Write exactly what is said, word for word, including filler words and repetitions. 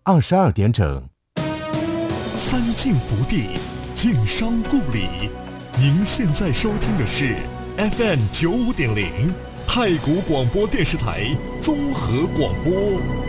二十二点整。 三晋福地，晋商故里。您现在收听的是 F M 九五点零太谷广播电视台综合广播。